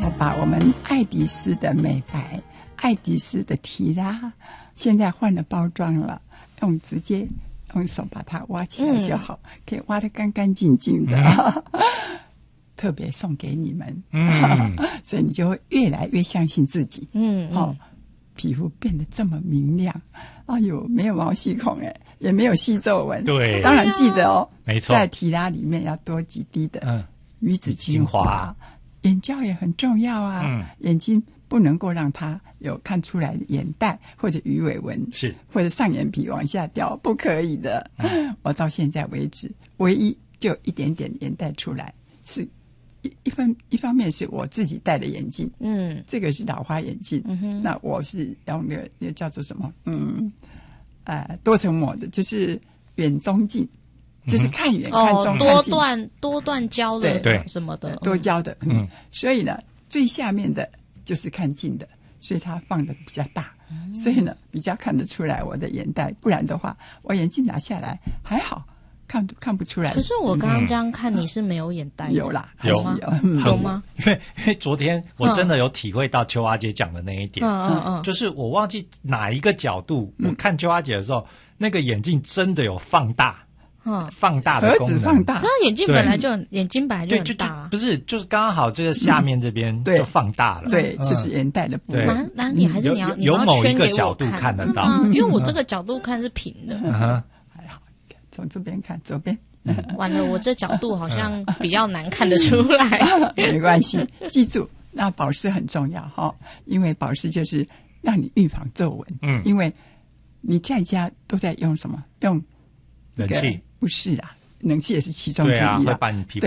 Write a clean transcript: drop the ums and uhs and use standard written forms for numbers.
我把我们爱迪斯的美白、爱迪斯的提拉，现在换了包装了，直接用手把它挖起来就好，可以挖得干干净净的。特别送给你们，所以你就会越来越相信自己。皮肤变得这么明亮，哎呦，没有毛细孔也没有细皱纹。 对， 当然记得哦， 没错， 在提拉里面要多几滴的鱼子精华。眼胶也很重要啊，眼睛不能够让它有看出来的眼袋或者鱼尾纹， 是或者上眼皮往下掉，不可以的。我到现在为止，唯一就一点点眼袋出来是。一方面是我自己戴的眼镜，这个是老花眼镜，那我是用那个叫做什么，多层膜的，就是远中镜，就是看远看中看近， 多段焦的， 对什么的， 多焦的，所以呢，最下面的就是看近的，所以它放的比较大，所以呢比较看得出来我的眼袋，不然的话，我眼镜拿下来还好。看不出来。 可是我刚刚这样看，你是没有眼袋的。 有啦， 有吗？ 有吗？ 因为昨天我真的有体会到秋阿姐讲的那一点，就是我忘记哪一个角度，我看秋阿姐的时候，那个眼镜真的有放大，放大的功能， 何止放大？ 他眼睛本来就很大， 不是，就是刚好这个下面这边就放大了， 对，就是眼袋的部分。 哪里还是你要有某一个角度看得到， 因为我这个角度看是平的。 从这边看，左边。 完了，我这角度好像比较难看得出来。 没关系，记住，那保湿很重要哈，因为保湿就是让你预防皱纹。因为你在家都在用什么？用冷气？ 不是啊，冷气也是其中之一。 会把你皮肤